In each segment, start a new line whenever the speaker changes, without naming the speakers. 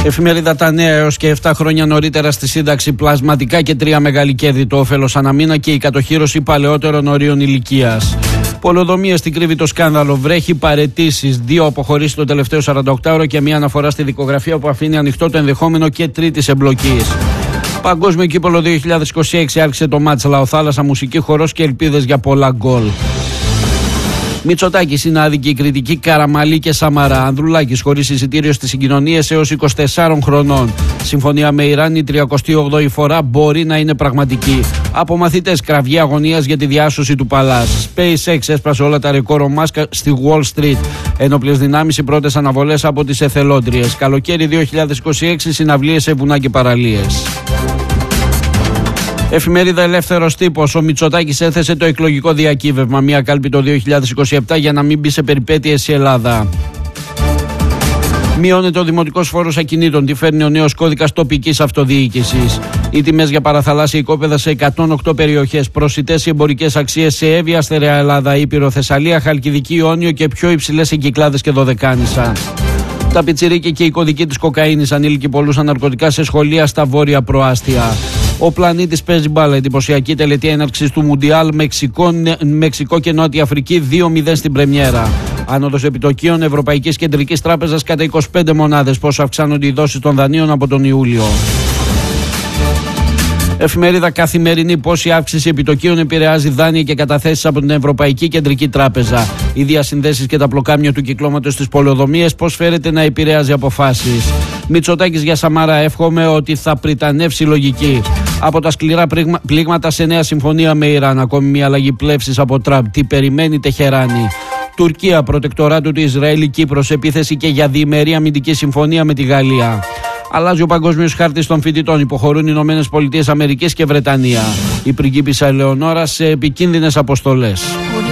Εφημερίδα Τα Νέα. Έως και 7 χρόνια νωρίτερα στη σύνταξη, πλασματικά και 3 μεγάλη κέρδη το όφελος αναμήνα και η κατοχύρωση παλαιότερων ορίων ηλικίας. Πολεοδομία στην κρύβει το σκάνδαλο. Βρέχει παραιτήσεις. 2 αποχωρήσεις το τελευταίο 48ωρο και 1 αναφορά στη δικογραφία που αφήνει ανοιχτό το ενδεχόμενο και τρίτης εμπλοκής. Παγκόσμιο κύπελλο 2026 άρχισε το μάτς. Λαοθάλασσα, μουσική, χορός και ελπίδες για πολλά γκολ. Μητσοτάκης είναι άδικη η κριτική, Καραμαλή και Σαμαρά. Ανδρουλάκης χωρίς εισιτήριο στις συγκοινωνίες έως 24 χρονών. Συμφωνία με Ιράν, η 38η φορά μπορεί να είναι πραγματική. Από μαθητές, κραυγή αγωνίας για τη διάσωση του Παλάς. SpaceX έσπρασε όλα τα ρεκόρ ο Μάσκ στη Wall Street. Ένοπλες δυνάμεις, οι πρώτες αναβολές από τις εθελόντριες. Καλοκαίρι 2026, συναυλίες σε βουνά και παραλίες. Εφημερίδα Ελεύθερος Τύπος. Ο Μητσοτάκης έθεσε το εκλογικό διακύβευμα. Μία κάλπη το 2027 για να μην μπει σε περιπέτειες η Ελλάδα. Μειώνεται ο δημοτικός φόρος ακινήτων. Τι φέρνει ο νέος κώδικας τοπικής αυτοδιοίκησης. Οι τιμές για παραθαλάσσια οικόπεδα σε 108 περιοχές. Προσιτές οι εμπορικές αξίες σε Εύβοια, Στερεά Ελλάδα, Ήπειρο, Θεσσαλία, Χαλκιδική, Ιόνιο και πιο υψηλές σε Κυκλάδες και Δωδεκάνησα. Τα πιτσιρίκια και η κωδική της κοκαίνης. Ανήλικοι πολλούσαν ναρκωτικά σε σχολεία στα βόρεια προάστια. Ο πλανήτης παίζει μπάλα. Εντυπωσιακή τελετή έναρξης του Μουντιάλ. Μεξικό και Νότια Αφρική 2-0 στην πρεμιέρα. Άνοδος επιτοκίων Ευρωπαϊκής Κεντρικής Τράπεζας κατά 25 μονάδες. Πόσο αυξάνονται οι δόσεις των δανείων από τον Ιούλιο. Εφημερίδα Καθημερινή. Πώς η αύξηση επιτοκίων επηρεάζει δάνεια και καταθέσεις από την Ευρωπαϊκή Κεντρική Τράπεζα. Οι διασυνδέσεις και τα πλοκάμια του κυκλώματος στις πολεοδομίες. Πώς φέρεται να επηρεάζει αποφάσεις. Μητσοτάκης για Σαμαρά. Εύχομαι ότι θα πριτανεύσει λογική. Από τα σκληρά πλήγματα σε νέα συμφωνία με Ιράν. Ακόμη μια αλλαγή πλεύσης από Τραμπ. Τι περιμένει Τεχεράνη. Τουρκία, προτεκτοράτου του Ισραήλ, Κύπρος, επίθεση και για διημερή αμυντική συμφωνία με τη Γαλλία. Αλλάζει ο παγκόσμιος χάρτης των φοιτητών. Υποχωρούν οι Ηνωμένες Πολιτείες Αμερικής και Βρετανία. Η πριγκίπισσα Ελεονόρα σε επικίνδυνες αποστολές.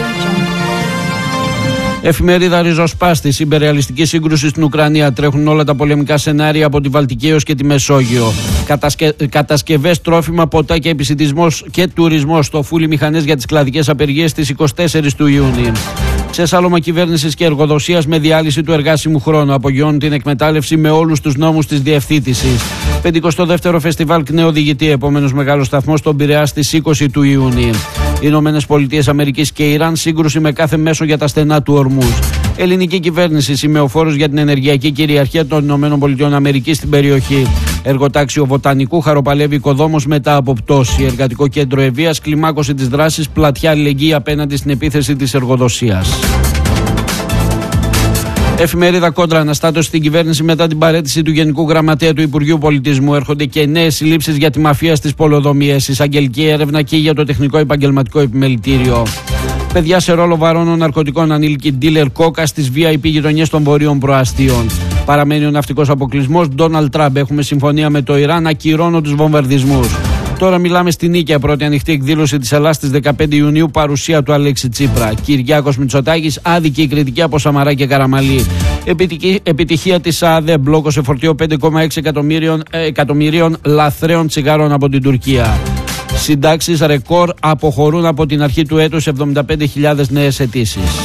Εφημερίδα Ριζοσπάστη. Υπερρεαλιστική σύγκρουση στην Ουκρανία. Τρέχουν όλα τα πολεμικά σενάρια από τη Βαλτική έως και τη Μεσόγειο. Κατασκευές, τρόφιμα, ποτά και επισιτισμός και τουρισμός. Στο φούλι μηχανές για τις κλαδικές απεργίες στις 24 του Ιούνιου. Ξέσαλωμα κυβέρνησης και εργοδοσίας με διάλυση του εργάσιμου χρόνου. Απογειώνουν την εκμετάλλευση με όλους τους νόμους της διευθύτησης. 52ο Φεστιβάλ Κνεοδηγητή. Επόμενος μεγάλος σταθμός στον Πειραιά στις 20 του Ιουνίου. Ηνωμένες Πολιτείες Αμερικής και Ιράν. Σύγκρουση με κάθε μέσο για τα στενά του Ορμούζ. Ελληνική κυβέρνηση. Σημεοφόρος για την ενεργειακή κυριαρχία των Ηνωμένων Πολιτειών Αμερικής στην περιοχή. Εργοτάξιο Βοτανικού χαροπαλεύει οικοδόμος μετά από πτώση. Εργατικό κέντρο Ευβοίας. Κλιμάκωση της δράσης. Πλατιά αλληλεγγύη απέναντι στην επίθεση της εργοδοσίας. Εφημερίδα Κόντρα. Αναστάτωση στην κυβέρνηση μετά την παραίτηση του Γενικού Γραμματέα του Υπουργείου Πολιτισμού. Έρχονται και νέες συλλήψεις για τη μαφία στις πολεοδομίες. Εισαγγελική έρευνα και για το Τεχνικό Επαγγελματικό Επιμελητήριο. Παιδιά σε ρόλο βαρώνων ναρκωτικών, ανήλικοι ντίλερ κόκα στις VIP γειτονιές των βορείων προαστίων. Παραμένει ο ναυτικός αποκλεισμός. Ντόναλντ Τραμπ. Έχουμε συμφωνία με το Ιράν. Ακυρώνω τους βομβαρδισμούς. Τώρα μιλάμε στην Νίκαια. Πρώτη ανοιχτή εκδήλωση της Ελλάδας στις 15 Ιουνίου. Παρουσία του Αλέξη Τσίπρα. Κυριάκος Μητσοτάκης. Άδικη κριτική από Σαμαρά και Καραμαλή. Επιτυχία της ΑΔΕ. Μπλόκο σε φορτίο 5,6 εκατομμυρίων λαθρέων τσιγάρων από την Τουρκία. Συντάξεις ρεκόρ αποχωρούν από την αρχή του έτους. 75.000 νέες αιτήσεις.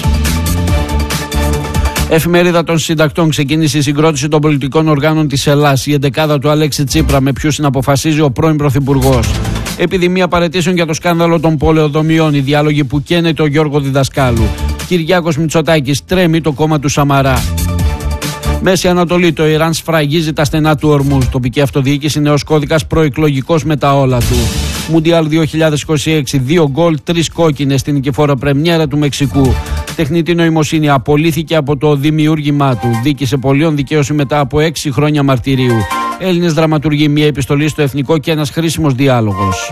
Εφημερίδα των Συντακτών. Ξεκίνησε η συγκρότηση των πολιτικών οργάνων της Ελλάδας. Η εντεκάδα του Αλέξη Τσίπρα, με ποιους συναποφασίζει ο πρώην Πρωθυπουργός. Επιδημία παραιτήσεων για το σκάνδαλο των πολεοδομιών. Οι διάλογοι που καίνε το Γιώργο Διδασκάλου. Κυριάκος Μητσοτάκης. Τρέμει το κόμμα του Σαμαρά. Μέση Ανατολή. Το Ιράν σφραγίζει τα στενά του Ορμούζ. Τοπική αυτοδιοίκηση. Νέος κώδικας προεκλογικός με τα όλα του. Μουντιάλ 2026. 2 γκολ, 3 κόκκινες στην νικηφόρα πρεμιέρα του Μεξικού. Τεχνητή νοημοσύνη. Απολύθηκε από το δημιούργημά του. Δίκη σε πολιών, δικαίωση μετά από 6 χρόνια μαρτυρίου. Έλληνες δραματουργοί. Μια επιστολή στο Εθνικό και ένας χρήσιμος διάλογος.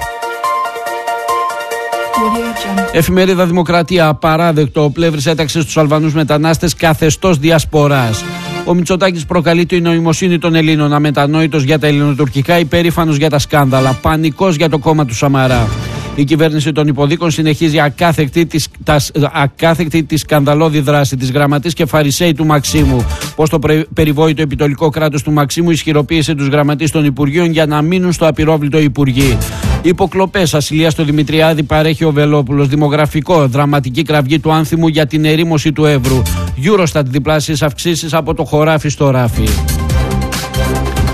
Εφημερίδα Δημοκρατία. Απαράδεκτο. Ο Πλεύρης έταξε στους Αλβανούς μετανάστες καθεστώς διασποράς. Ο Μητσοτάκης προκαλεί την νοημοσύνη των Ελλήνων. Αμετανόητος για τα ελληνοτουρκικά, υπερήφανος για τα σκάνδαλα. Πανικός για το κόμμα του Σαμαρά. Η κυβέρνηση των υποδίκων συνεχίζει ακάθεκτη τη σκανδαλώδη δράση της γραμματής και φαρισαίη του Μαξίμου. Πώς το περιβόητο επιτολικό κράτος του Μαξίμου ισχυροποίησε τους γραμματείς των Υπουργείων για να μείνουν στο απειρόβλητο Υπουργείο. Υποκλοπές, ασυλία στο Δημητριάδη παρέχει ο Βελόπουλος. Δημογραφικό, δραματική κραυγή του άνθιμου για την ερήμωση του Εύρου. Eurostat, διπλάσιες αυξήσεις από το χωράφι στο ράφι.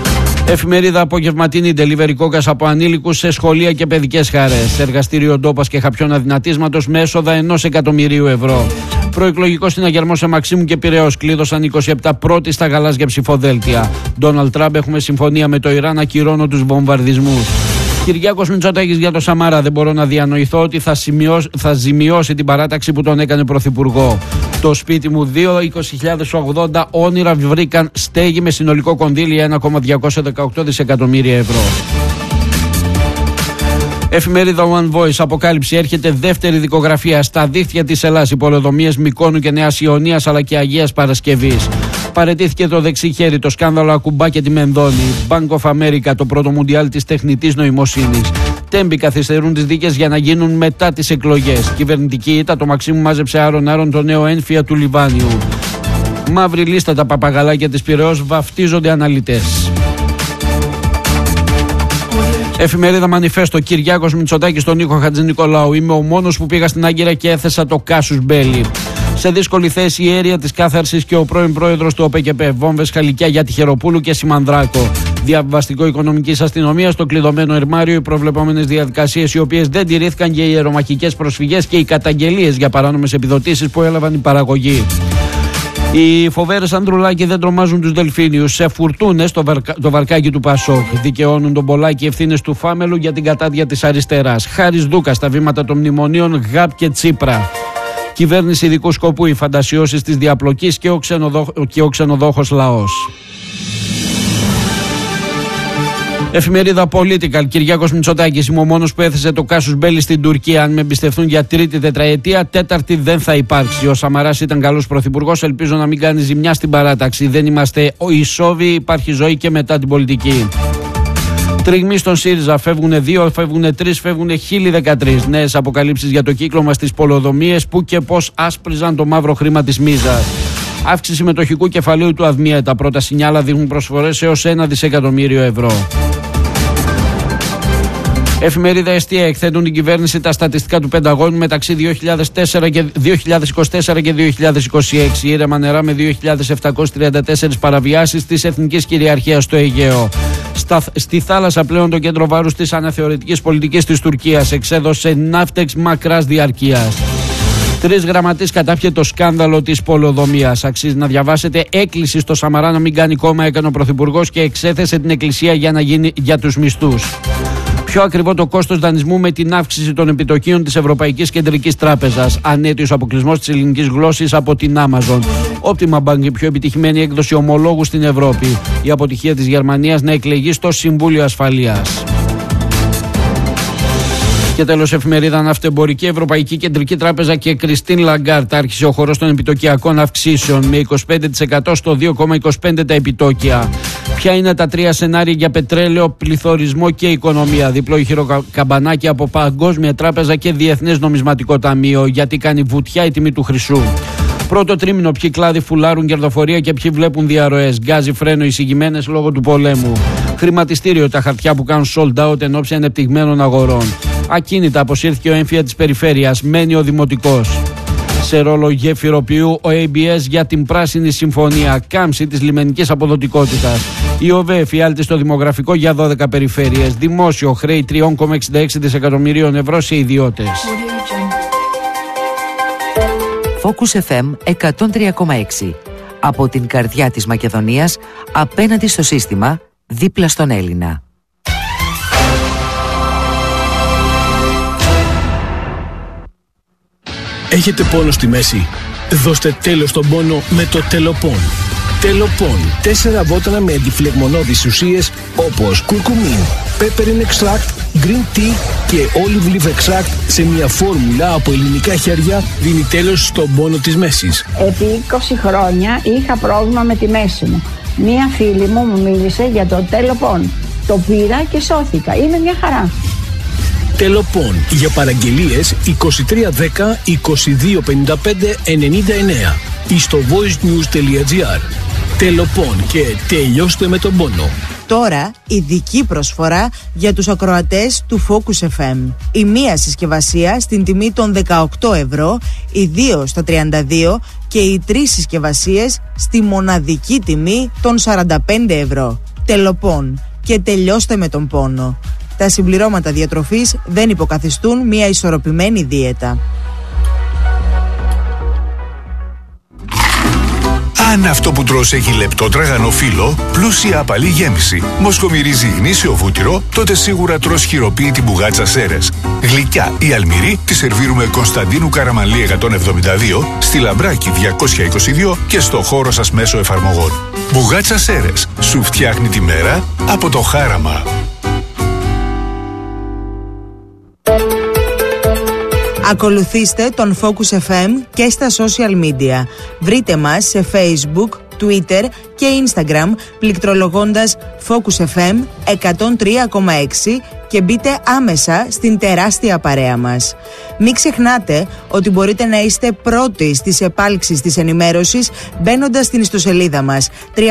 Εφημερίδα απογευματινή, delivery κόκας από ανήλικους σε σχολεία και παιδικές χαρές. Εργαστήριο ντόπας και χαπιών αδυνατίσματος με έσοδα 1 εκατομμυρίου ευρώ. Προεκλογικό συναγερμό σε Μαξίμου και Πειραιώς. Κλείδωσαν 27 πρώτοι στα γαλάζια ψηφοδέλτια. Ντόναλντ Τραμπ, έχουμε συμφωνία με το Ιράν, ακυρώνω τους βομβαρδισμούς. Κυριάκος Μητσοτάκης για το Σαμάρα. Δεν μπορώ να διανοηθώ ότι θα ζημιώσει την παράταξη που τον έκανε πρωθυπουργό. Το σπίτι μου 2.20.080 όνειρα βρήκαν στέγη με συνολικό κονδύλι 1,218 δισεκατομμύρια ευρώ. Εφημερίδα One Voice, αποκάλυψη, έρχεται δεύτερη δικογραφία στα δίχτυα της Ελλάδας, οι πολεοδομίες Μυκόνου και Νέας Ιωνίας αλλά και Αγίας Παρασκευής. Παραιτήθηκε το δεξί χέρι, το σκάνδαλο Ακουμπά και τη Μενδώνη. Bank of America, το πρώτο μουντιάλ της τεχνητής νοημοσύνης. Τέμπη, καθυστερούν τις δίκες για να γίνουν μετά τις εκλογές. Κυβερνητική ήττα, το Μαξίμου μάζεψε άρον το νέο ένφια του Λιβάνιου. Μαύρη λίστα, τα παπαγαλάκια της Πειραιώς βαφτίζονται αναλυτές. Εφημερίδα Μανιφέστο, Κυριάκος Μητσοτάκης στον Νίκο Χατζηνικολάου. Είμαι ο μόνος που πήγα στην Άγκυρα και έθεσα το κάσους μπέλι. Σε δύσκολη θέση η αίρια της κάθαρσης και ο πρώην πρόεδρος του ΟΠΕΚΕΠΕ. Βόμβες Χαλικιά για Τυχεροπούλου και Σιμανδράκο. Διαβαστικό οικονομικής αστυνομίας στο κλειδωμένο ερμάριο. Οι προβλεπόμενες διαδικασίες οι οποίες δεν τηρήθηκαν και οι ιερομαχικές προσφυγές και οι καταγγελίες για παράνομες επιδοτήσεις που έλαβαν οι παραγωγοί. Οι φοβέρες Ανδρουλάκη δεν τρομάζουν τους δελφίνιους. Σε φουρτούνες το βαρκάκι του Πασόκ. Δικαιώνουν τον Πολάκη ευθύνες του Φάμελου για την κατάδια της αριστεράς. Χάρης Δούκα στα βήματα των μνημονίων ΓΑΠ και Τσίπρα. Κυβέρνηση ειδικού σκοπού, οι φαντασιώσεις της διαπλοκής και ο ξενοδόχος λαός. Εφημερίδα Political, Κυριάκος Μητσοτάκης. Είμαι ο μόνος που έθεσε το κάσους μπέλι στην Τουρκία. Αν με εμπιστευτούν για τρίτη τετραετία, τέταρτη δεν θα υπάρξει. Ο Σαμαράς ήταν καλός πρωθυπουργός. Ελπίζω να μην κάνει ζημιά στην παράταξη. Δεν είμαστε ισόβοι, υπάρχει ζωή και μετά την πολιτική. Τριγμοί στον ΣΥΡΙΖΑ. Φεύγουνε 2, φεύγουνε 3, φεύγουνε 1013. Νέες αποκαλύψεις για το κύκλωμα στις πολεοδομίες, που και πώς άσπριζαν το μαύρο χρήμα της μίζας. Αύξηση μετοχικού κεφαλαίου του ΑΔΜΙΕ. Τα πρώτα σινιάλα δείχνουν προσφορές έως 1 δισεκατομμύριο ευρώ. Εφημερίδα Εστία, εκθέτουν την κυβέρνηση τα στατιστικά του Πενταγώνου μεταξύ 2024 και 2026. Ήρεμα νερά με 2.734 παραβιάσεις της εθνικής κυριαρχίας στο Αιγαίο. Στη θάλασσα πλέον το κέντρο βάρους της αναθεωρητικής πολιτικής της Τουρκίας εξέδωσε ναύτεξ μακράς διαρκείας. 3 γραμματείς κατάφιε το σκάνδαλο της πολεοδομίας. Αξίζει να διαβάσετε. Έκκληση στο Σαμαρά να μην κάνει κόμμα έκανε ο Πρωθυπουργός και εξέθεσε την Εκκλησία για να γίνει για τους μισθούς. Πιο ακριβό το κόστος δανεισμού με την αύξηση των επιτοκίων της Ευρωπαϊκής Κεντρικής Τράπεζας. Ανέτειος αποκλεισμός της ελληνικής γλώσσης από την Amazon. Optima Bank, η πιο επιτυχημένη έκδοση ομολόγου στην Ευρώπη. Η αποτυχία της Γερμανίας να εκλεγεί στο Συμβούλιο Ασφαλείας. Και τέλος, εφημερίδα Ναυτεμπορική, Ευρωπαϊκή Κεντρική Τράπεζα και Κριστίν Λαγκάρτ. Άρχισε ο χορός των επιτοκιακών αυξήσεων με 25% στο 2,25 τα επιτόκια. Ποια είναι τα 3 σενάρια για πετρέλαιο, πληθωρισμό και οικονομία? Διπλό ηχηρό καμπανάκι από Παγκόσμια Τράπεζα και Διεθνές Νομισματικό Ταμείο. Γιατί κάνει βουτιά η τιμή του χρυσού? Πρώτο τρίμηνο, ποιοι κλάδοι φουλάρουν κερδοφορία και ποιοι βλέπουν διαρροές? Γκάζι φρένο εισηγημένες λόγω του πολέμου. Χρηματιστήριο, τα χαρτιά που κάνουν sold out εν ώψη ανεπτυγμένων αγορών. Ακίνητα, αποσύρθηκε ο έμφυα της περιφέρειας, μένει ο δημοτικός. Σε ρόλο γεφυροποιού ο ABS για την πράσινη συμφωνία, κάμψη της λιμενικής αποδοτικότητας. Η ΟΒΕ εφιάλτη στο δημογραφικό για 12 περιφέρειες. Δημόσιο χρέη 3,66 δισεκατομμυρίων ευρώ σε ιδιώτες.
Focus FM 103,6. Από την καρδιά της Μακεδονίας, απέναντι στο σύστημα, δίπλα στον Έλληνα.
Έχετε πόνο στη μέση? Δώστε τέλος στον πόνο με το Τελοπών. Τελοπών. 4 βότανα με αντιφλεγμονώδεις ουσίες όπως κουρκουμίν, peppermint extract, green tea και olive leaf extract σε μια φόρμουλα από ελληνικά χέρια δίνει τέλος στον πόνο της μέσης.
Επί 20 χρόνια είχα πρόβλημα με τη μέση μου. Μία φίλη μου μίλησε για το Τελοπών. Το πήρα και σώθηκα. Είναι μια χαρά.
Τελοπών. Για παραγγελίες 2310 2255 99 ή στο voicenews.gr. Τελοπών και τελειώστε με τον πόνο.
Τώρα ειδική προσφορά για τους ακροατές του Focus FM. Η μία συσκευασία στην τιμή των 18 ευρώ, οι 2 στα 32 και οι 3 συσκευασίες στη μοναδική τιμή των 45 ευρώ. Τελοπών. και τελειώστε με τον πόνο. Τα συμπληρώματα διατροφής δεν υποκαθιστούν μια ισορροπημένη δίαιτα.
Αν αυτό που τρως έχει λεπτό τραγανό φύλλο, πλούσια απαλή γέμιση, μοσχομυρίζει γνήσιο βούτυρο, τότε σίγουρα τρως χειροποίητη μπουγάτσα Σέρες. Γλυκιά ή αλμυρή τη σερβίρουμε Κωνσταντίνου Καραμανλή 172, στη Λαμπράκη 222 και στο χώρο σας μέσω εφαρμογών. Μπουγάτσα Σέρες, σου φτιάχνει τη μέρα από το χάραμα.
Ακολουθήστε τον Focus FM και στα social media. Βρείτε μας σε Facebook, Twitter και Instagram πληκτρολογώντας Focus FM 103,6 και μπείτε άμεσα στην τεράστια παρέα μας. Μην ξεχνάτε ότι μπορείτε να είστε πρώτοι στις επάλξεις της ενημέρωσης μπαίνοντας στην ιστοσελίδα μας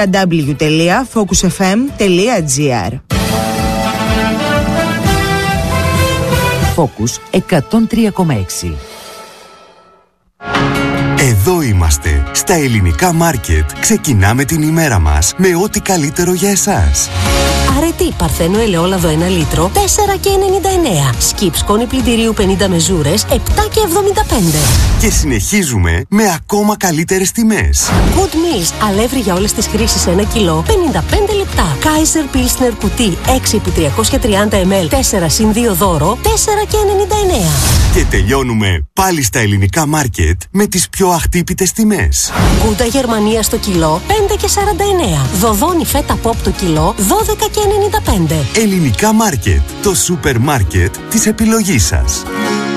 www.focusfm.gr.
Focus 103,6.
Εδώ είμαστε, στα ελληνικά μάρκετ. Ξεκινάμε την ημέρα μας με ό,τι καλύτερο για εσάς.
Αρετή Παρθένο ελαιόλαδο 1 λίτρο, 4,99. Σκιπ σκόνη πλυντηρίου 50 μεζούρες, 7,75.
Και συνεχίζουμε με ακόμα καλύτερες τιμές.
Good Meals, αλεύρι για όλες τις χρήσεις 1 κιλό, 55 λεπτά. Kaiser Pilsner κουτί 6x330 ml, 4+2 δώρο, 4,99.
Και τελειώνουμε πάλι στα ελληνικά μάρκετ με τις πιο αχτύπητες τιμές.
Γκούντα Γερμανία στο κιλό, 5,49. Δοδόνι φέτα pop το κιλό, 12,95.
Ελληνικά μάρκετ, το σούπερ μάρκετ της επιλογής σας.